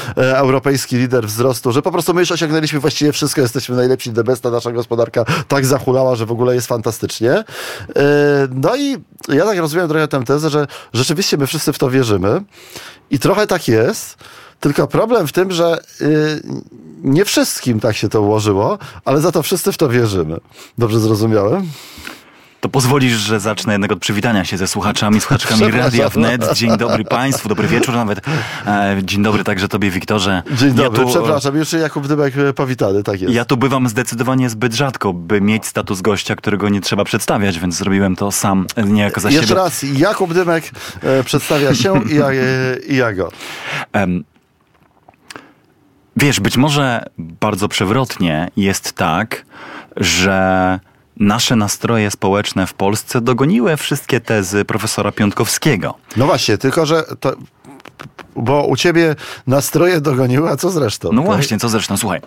europejski lider wzrostu, że po prostu my już osiągnęliśmy właściwie wszystko, jesteśmy najlepsi, the best, a nasza gospodarka tak zahulała, że w ogóle jest fantastycznie. No i ja tak rozumiem trochę tę tezę, że rzeczywiście my wszyscy w to wierzymy i trochę tak jest, tylko problem w tym, że nie wszystkim tak się to ułożyło, ale za to wszyscy w to wierzymy. Dobrze zrozumiałem? To pozwolisz, że zacznę jednak od przywitania się ze słuchaczami, słuchaczkami Radia Wnet. Dzień dobry Państwu, dobry wieczór nawet. Dzień dobry także Tobie, Wiktorze. Dzień dobry, przepraszam, już Jakub Dymek powitany, tak jest. Ja tu bywam zdecydowanie zbyt rzadko, by mieć status gościa, którego nie trzeba przedstawiać, więc zrobiłem to sam niejako za siebie. Jeszcze raz, Jakub Dymek przedstawia się i ja go. Wiesz, być może bardzo przewrotnie jest tak, że nasze nastroje społeczne w Polsce dogoniły wszystkie tezy profesora Piątkowskiego. No właśnie, tylko że to, bo u ciebie nastroje dogoniły, a co zresztą? No właśnie, co zresztą? Słuchaj,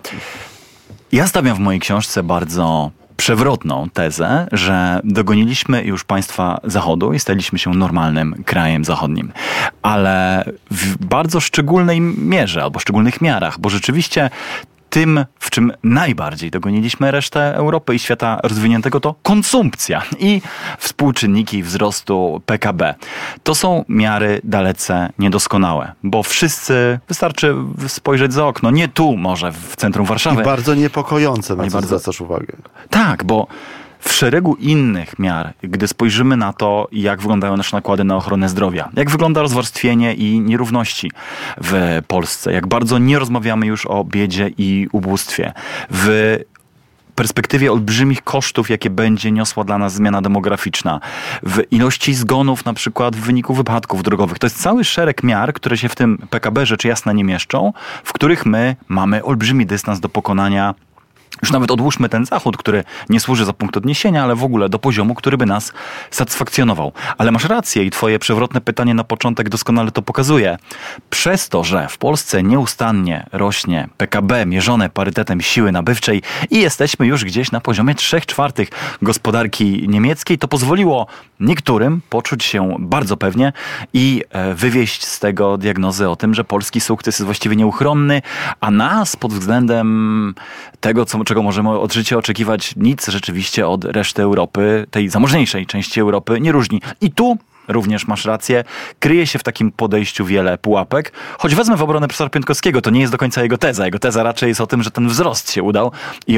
ja stawiam w mojej książce bardzo przewrotną tezę, że dogoniliśmy już państwa Zachodu i staliśmy się normalnym krajem zachodnim. Ale w bardzo szczególnej mierze albo szczególnych miarach, bo rzeczywiście tym, w czym najbardziej dogoniliśmy resztę Europy i świata rozwiniętego, to konsumpcja i współczynniki wzrostu PKB. To są miary dalece niedoskonałe, bo wszyscy, wystarczy spojrzeć za okno, nie tu może w centrum Warszawy. I bardzo niepokojące, na co zwracasz uwagę. Tak, bo w szeregu innych miar, gdy spojrzymy na to, jak wyglądają nasze nakłady na ochronę zdrowia, jak wygląda rozwarstwienie i nierówności w Polsce, jak bardzo nie rozmawiamy już o biedzie i ubóstwie, w perspektywie olbrzymich kosztów, jakie będzie niosła dla nas zmiana demograficzna, w ilości zgonów na przykład w wyniku wypadków drogowych. To jest cały szereg miar, które się w tym PKB rzecz jasna nie mieszczą, w których my mamy olbrzymi dystans do pokonania. Już nawet odłóżmy ten Zachód, który nie służy za punkt odniesienia, ale w ogóle do poziomu, który by nas satysfakcjonował. Ale masz rację i twoje przewrotne pytanie na początek doskonale to pokazuje. Przez to, że w Polsce nieustannie rośnie PKB mierzone parytetem siły nabywczej i jesteśmy już gdzieś na poziomie 3/4 gospodarki niemieckiej, to pozwoliło niektórym poczuć się bardzo pewnie i wywieźć z tego diagnozy o tym, że polski sukces jest właściwie nieuchronny, a nas pod względem tego, czego możemy od życia oczekiwać, nic rzeczywiście od reszty Europy, tej zamożniejszej części Europy, nie różni. I tu również masz rację, kryje się w takim podejściu wiele pułapek. Choć wezmę w obronę profesora Piątkowskiego, to nie jest do końca jego teza. Jego teza raczej jest o tym, że ten wzrost się udał i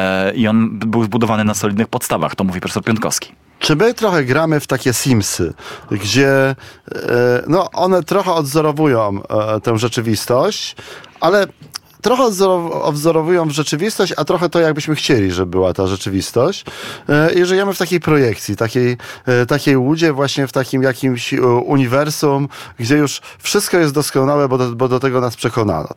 on był zbudowany na solidnych podstawach. To mówi profesor Piątkowski. Czy my trochę gramy w takie Simsy, gdzie one trochę odwzorowują tę rzeczywistość, ale trochę odwzorowują w rzeczywistość, a trochę to, jakbyśmy chcieli, żeby była ta rzeczywistość. I żyjemy w takiej projekcji, takiej łudzie, właśnie w takim jakimś uniwersum, gdzie już wszystko jest doskonałe, bo do tego nas przekonano.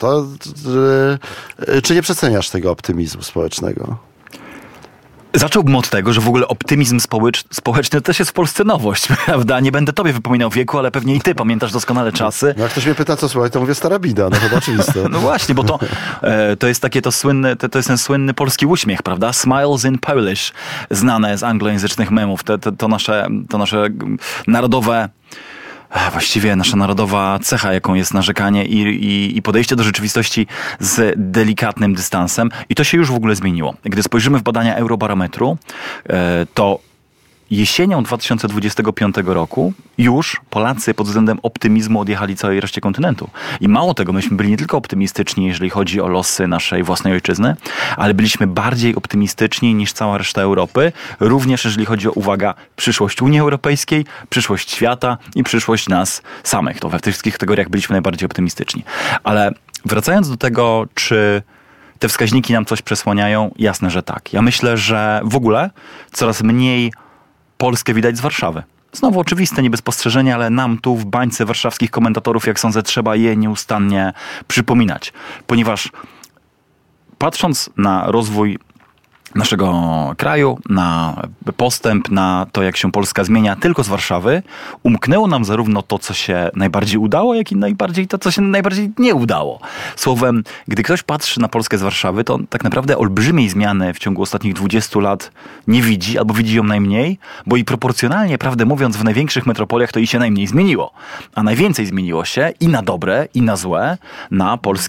Czy nie przeceniasz tego optymizmu społecznego? Zacząłbym od tego, że w ogóle optymizm społeczny to też jest w Polsce nowość, prawda? Nie będę tobie wypominał wieku, ale pewnie i ty pamiętasz doskonale czasy. No jak ktoś mnie pyta, co słuchaj, to mówię stara bida, no chyba oczywiste. No właśnie, bo to jest takie to jest ten słynny polski uśmiech, prawda? Smiles in Polish, znane z anglojęzycznych memów. To nasze narodowe... Właściwie nasza narodowa cecha, jaką jest narzekanie i podejście do rzeczywistości z delikatnym dystansem. I to się już w ogóle zmieniło. Gdy spojrzymy w badania Eurobarometru, to jesienią 2025 roku już Polacy pod względem optymizmu odjechali całej reszcie kontynentu. I mało tego, myśmy byli nie tylko optymistyczni, jeżeli chodzi o losy naszej własnej ojczyzny, ale byliśmy bardziej optymistyczni niż cała reszta Europy, również jeżeli chodzi o, uwaga, przyszłość Unii Europejskiej, przyszłość świata i przyszłość nas samych. To we tych wszystkich kategoriach byliśmy najbardziej optymistyczni. Ale wracając do tego, czy te wskaźniki nam coś przesłaniają, jasne, że tak. Ja myślę, że w ogóle coraz mniej Polskę widać z Warszawy. Znowu oczywiste, nie bez postrzeżenia, ale nam tu w bańce warszawskich komentatorów, jak sądzę, trzeba je nieustannie przypominać. Ponieważ patrząc na rozwój naszego kraju, na postęp, na to, jak się Polska zmienia tylko z Warszawy, umknęło nam zarówno to, co się najbardziej udało, jak i to, co się najbardziej nie udało. Słowem, gdy ktoś patrzy na Polskę z Warszawy, to tak naprawdę olbrzymiej zmiany w ciągu ostatnich 20 lat nie widzi, albo widzi ją najmniej, bo i proporcjonalnie, prawdę mówiąc, w największych metropoliach to i się najmniej zmieniło. A najwięcej zmieniło się i na dobre, i na złe na polskim